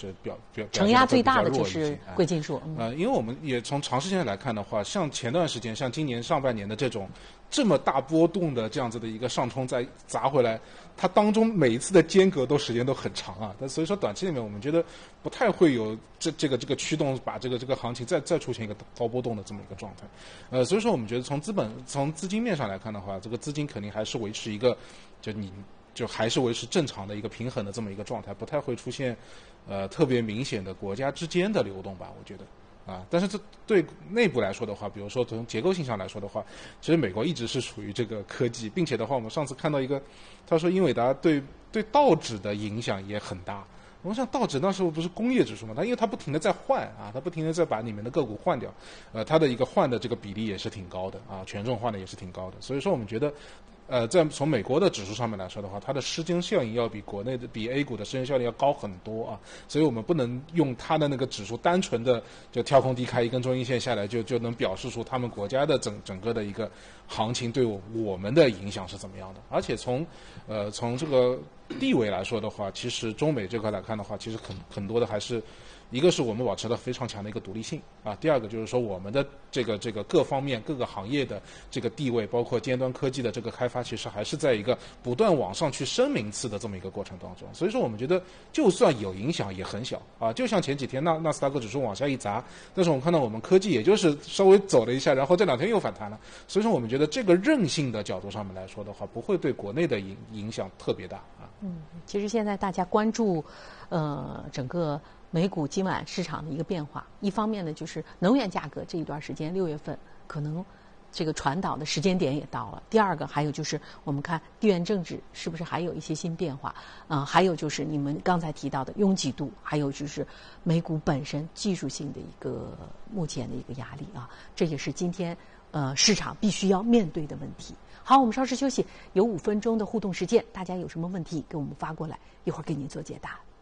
是承压最大的就是贵金属。 因为我们也从长时间来看的话，像前段时间，像今年上半年的这么大波动的这样子的一个上冲再砸回来，它当中每一次的间隔时间都很长啊。但所以说短期里面我们觉得不太会有这个驱动把这个行情再出现一个高波动的这么一个状态。所以说我们觉得从资金面上来看的话，这个资金肯定还是维持一个就还是维持正常的一个平衡的这么一个状态，不太会出现特别明显的国家之间的流动吧，我觉得。但是这对内部来说的话，比如说从结构性上来说的话，其实美国一直是属于这个科技，并且的话，我们上次看到一个，他说英伟达对道指的影响也很大。我们像道指那时候不是工业指数嘛，因为它不停的在换它不停的在把里面的个股换掉，它的一个换的这个比例也是挺高的权重换的也是挺高的，所以说我们觉得。在从美国的指数上面来说的话，它的失真效应要比国内的比 A 股的失真效应要高很多所以我们不能用它的那个指数单纯的就跳空低开一根中阴线下来就能表示出他们国家的整个的一个行情对我们的影响是怎么样的。而且从这个地位来说的话，其实中美这块来看的话，其实很多的还是。一个是我们保持了非常强的一个独立性第二个就是说我们的这个各方面各个行业的这个地位，包括尖端科技的这个开发，其实还是在一个不断往上去升名次的这么一个过程当中。所以说我们觉得就算有影响也很小就像前几天纳斯达克指数往下一砸，但是我们看到我们科技也就是稍微走了一下，然后这2天又反弹了。所以说我们觉得这个韧性的角度上面来说的话，不会对国内的影响特别大其实现在大家关注整个美股今晚市场的一个变化，一方面呢就是能源价格这一段时间6月份可能这个传导的时间点也到了。第二个还有就是我们看地缘政治是不是还有一些新变化还有就是你们刚才提到的拥挤度，还有就是美股本身技术性的一个目前的一个压力这也是今天市场必须要面对的问题。好，我们稍事休息，有5分钟的互动时间，大家有什么问题给我们发过来，一会儿给您做解答。